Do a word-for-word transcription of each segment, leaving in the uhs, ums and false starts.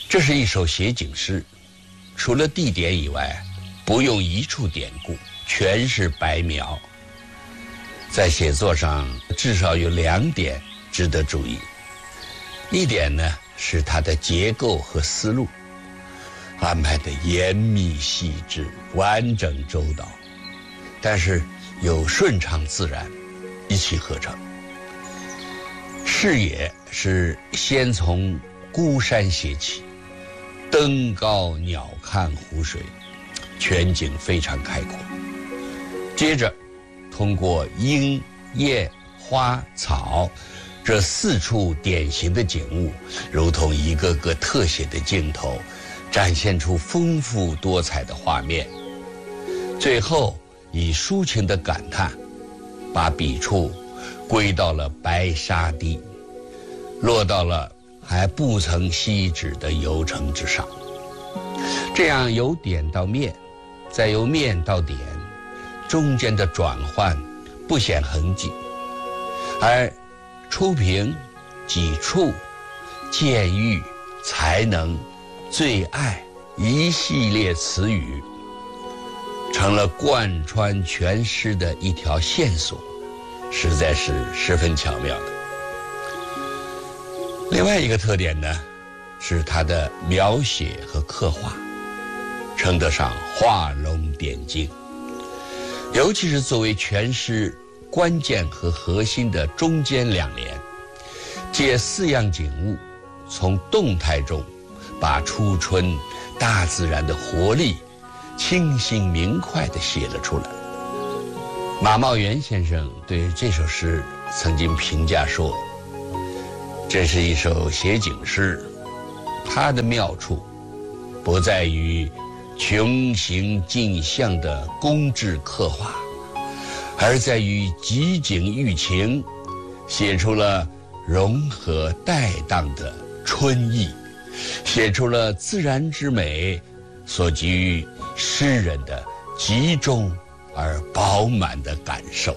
这是一首写景诗，除了地点以外，不用一处典故，全是白描。在写作上至少有两点值得注意。一点呢是它的结构和思路安排的严密细致、完整周到，但是有顺畅自然，一气呵成。视野是先从孤山写起，登高鸟瞰湖水，全景非常开阔。接着通过鹰、雁、花、草这四处典型的景物，如同一个个特写的镜头，展现出丰富多彩的画面。最后以抒情的感叹，把笔触归到了白沙堤，落到了还不曾息止的游程之上。这样由点到面，再由面到点，中间的转换不显痕迹，而初评、几处、见遇、才能、最爱一系列词语，成了贯穿全诗的一条线索，实在是十分巧妙的。另外一个特点呢，是它的描写和刻画，称得上画龙点睛。尤其是作为全诗关键和核心的中间两联，借四样景物，从动态中把初春大自然的活力清新明快地写了出来。马茂元先生对这首诗曾经评价说，这是一首写景诗，它的妙处不在于穷形尽象的工致刻画，而在于集景喻情，写出了融合带荡的春意，写出了自然之美所给予诗人的集中而饱满的感受。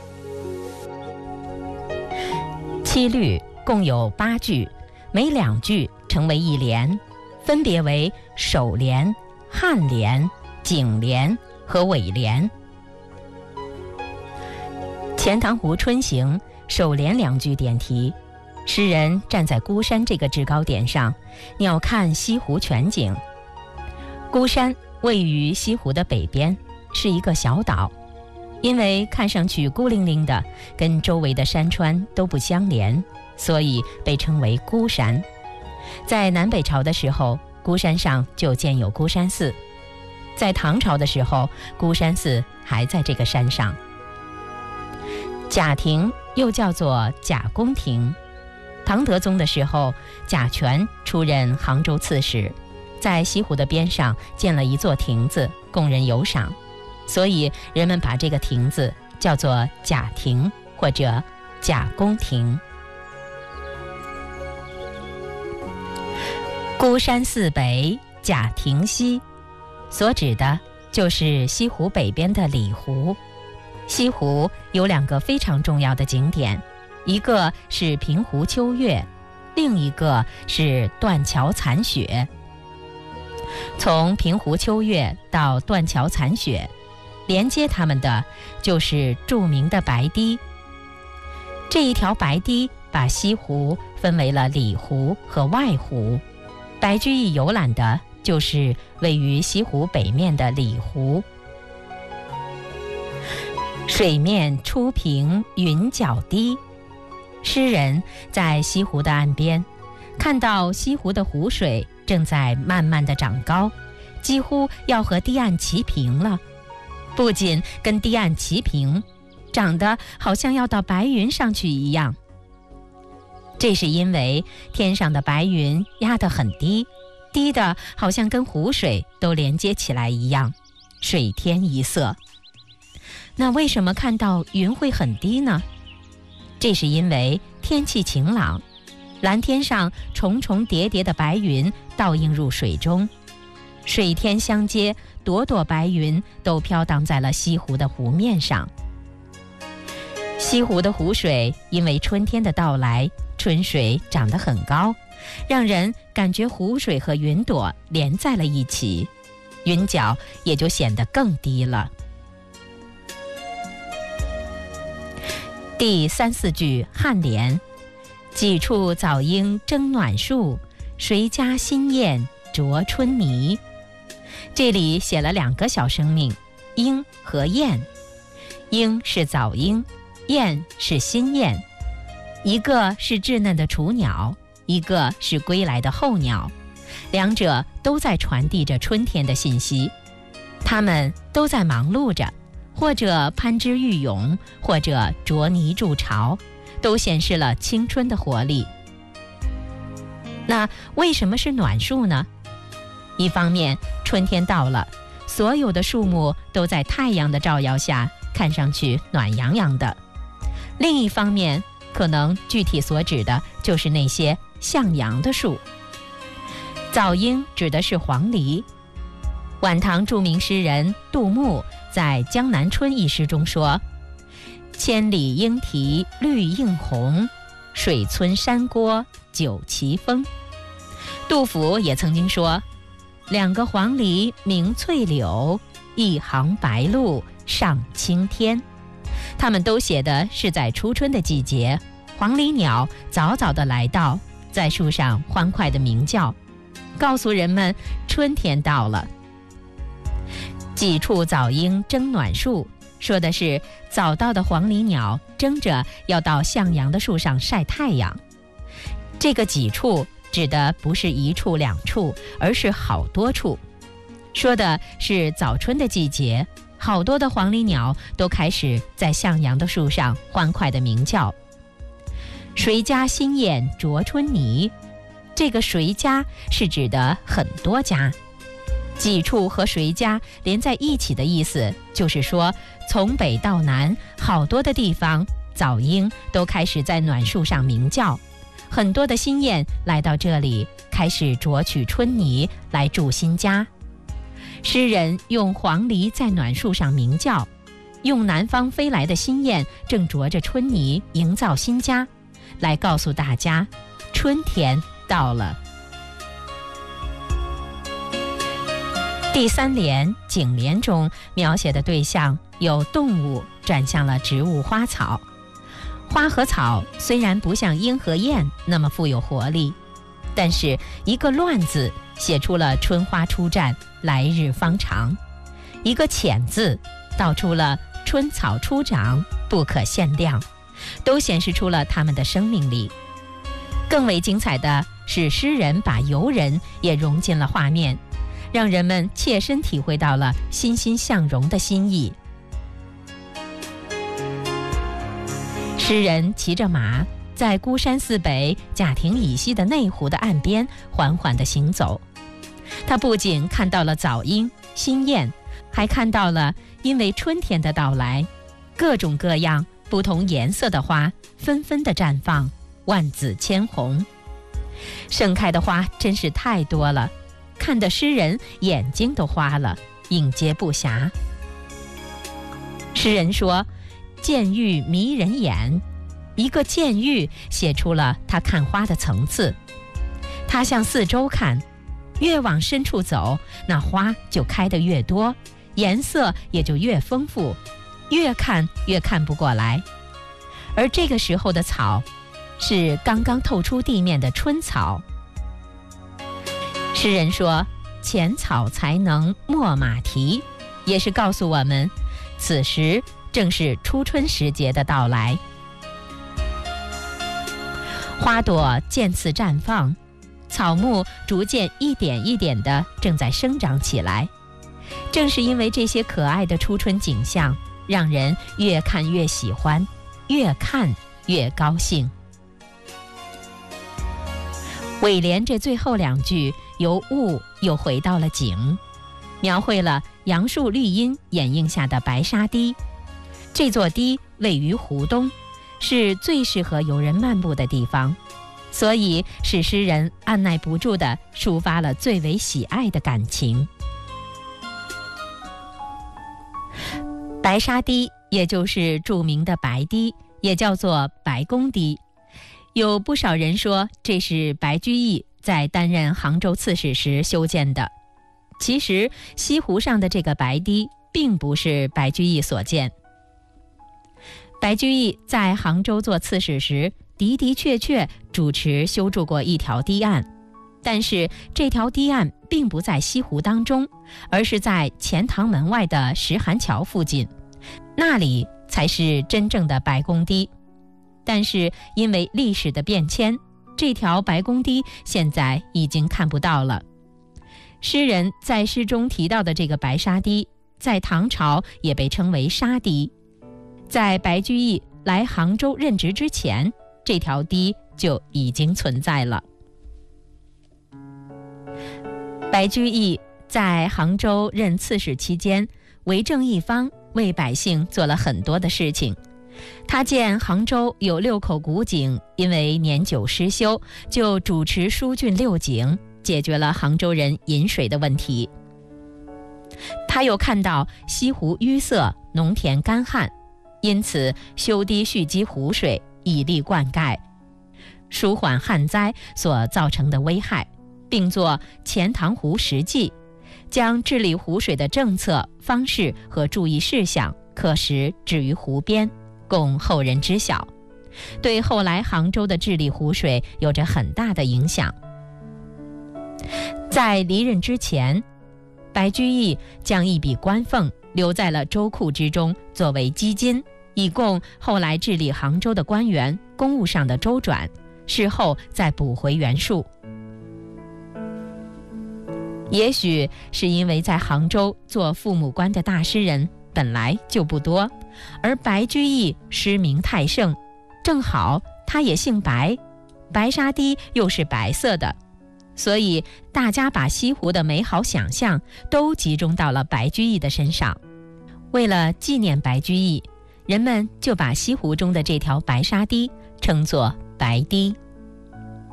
七律共有八句，每两句成为一联，分别为首联、颔联、颈联和尾联。《钱塘湖春行》首联两句点题，诗人站在孤山这个制高点上，鸟瞰西湖全景。孤山位于西湖的北边，是一个小岛，因为看上去孤零零的，跟周围的山川都不相连，所以被称为孤山。在南北朝的时候，孤山上就建有孤山寺，在唐朝的时候，孤山寺还在这个山上。贾亭又叫做贾公亭，唐德宗的时候，贾权出任杭州刺史，在西湖的边上建了一座亭子供人游赏，所以人们把这个亭子叫做贾亭或者贾公亭。孤山寺北，贾亭西，所指的就是西湖北边的里湖。西湖有两个非常重要的景点，一个是平湖秋月，另一个是断桥残雪。从平湖秋月到断桥残雪，连接它们的就是著名的白堤。这一条白堤把西湖分为了里湖和外湖，白居易游览的就是位于西湖北面的里湖。水面初平云较低，诗人在西湖的岸边，看到西湖的湖水正在慢慢地长高，几乎要和堤岸齐平了。不仅跟堤岸齐平，长得好像要到白云上去一样。这是因为天上的白云压得很低，低的好像跟湖水都连接起来一样，水天一色。那为什么看到云会很低呢？这是因为天气晴朗，蓝天上重重叠叠的白云倒映入水中，水天相接，朵朵白云都飘荡在了西湖的湖面上。西湖的湖水因为春天的到来，春水涨得很高， 让人感觉湖水和云朵连在了一起，云角也就显得更低了。第三四句颔联：几处早莺争暖树，谁家新燕啄春泥。这里写了两个小生命，莺和燕。莺是早莺，燕是新燕，一个是稚嫩的雏鸟，一个是归来的候鸟，两者都在传递着春天的信息。它们都在忙碌着，或者攀枝育蛹，或者啄泥筑巢，都显示了青春的活力。那为什么是暖树呢？一方面，春天到了，所有的树木都在太阳的照耀下，看上去暖洋洋的。另一方面，可能具体所指的就是那些向阳的树。早莺指的是黄鹂。晚唐著名诗人杜牧在《江南春》一诗中说：千里莺啼绿映红，水村山郭酒旗风。杜甫也曾经说：两个黄鹂鸣翠柳，一行白鹭上青天。他们都写的是在初春的季节，黄鹂鸟早早地来到，在树上欢快地鸣叫，告诉人们春天到了。几处早莺争暖树，说的是早到的黄鹂鸟争着要到向阳的树上晒太阳。这个几处指的不是一处两处，而是好多处，说的是早春的季节，好多的黄鹂鸟都开始在向阳的树上欢快地鸣叫。谁家新燕啄春泥，这个谁家是指的很多家，几处和谁家连在一起的意思，就是说从北到南，好多的地方早莺都开始在暖树上鸣叫，很多的新燕来到这里，开始啄取春泥来筑新家。诗人用黄鹂在暖树上鸣叫，用南方飞来的新燕正啄着春泥营造新家，来告诉大家春天到了。第三联颈联中描写的对象由动物转向了植物花草。花和草虽然不像莺和燕那么富有活力，但是一个乱字写出了春花初绽，来日方长；一个浅字道出了春草初长，不可限量，都显示出了它们的生命力。更为精彩的是，诗人把游人也融进了画面，让人们切身体会到了欣欣向荣的心意。诗人骑着马，在孤山寺北贾亭以西的内湖的岸边缓缓地行走。他不仅看到了早莺、新燕，还看到了因为春天的到来，各种各样不同颜色的花纷纷地绽放，万紫千红。盛开的花真是太多了，看得诗人眼睛都花了，应接不暇。诗人说，见玉迷人眼，一个见玉写出了他看花的层次。他向四周看，越往深处走，那花就开得越多，颜色也就越丰富，越看越看不过来。而这个时候的草是刚刚透出地面的春草。诗人说，浅草才能没马蹄，也是告诉我们此时正是初春时节的到来。花朵渐次绽放，草木逐渐一点一点地正在生长起来。正是因为这些可爱的初春景象，让人越看越喜欢，越看越高兴。尾联这最后两句由物又回到了景，描绘了杨树绿荫掩映下的白沙堤。这座堤位于湖东，是最适合游人漫步的地方，所以使诗人按耐不住地抒发了最为喜爱的感情。白沙堤也就是著名的白堤，也叫做白公堤， 有不少人说这是白居易在担任杭州刺史时修建的。其实西湖上的这个白堤并不是白居易所建。白居易在杭州做刺史时，的的确确主持修筑过一条堤岸，但是这条堤岸并不在西湖当中，而是在钱塘门外的石涵桥附近，那里才是真正的白公堤。但是因为历史的变迁，这条白公堤现在已经看不到了。诗人在诗中提到的这个白沙堤，在唐朝也被称为沙堤。在白居易来杭州任职之前，这条堤就已经存在了。白居易在杭州任刺史期间，为政一方，为百姓做了很多的事情。他见杭州有六口古井，因为年久失修，就主持疏浚六井，解决了杭州人饮水的问题。他又看到西湖淤塞，农田干旱，因此修堤蓄积湖水，以利灌溉，舒缓旱灾所造成的危害，并作《钱塘湖实记》，将治理湖水的政策、方式和注意事项刻石置于湖边，供后人知晓，对后来杭州的治理湖水有着很大的影响。在离任之前，白居易将一笔官俸留在了州库之中，作为基金，以供后来治理杭州的官员公务上的周转，事后再补回原数。也许是因为在杭州做父母官的大诗人本来就不多，而白居易诗名太盛，正好他也姓白，白沙堤又是白色的，所以大家把西湖的美好想象都集中到了白居易的身上。为了纪念白居易，人们就把西湖中的这条白沙堤称作白堤。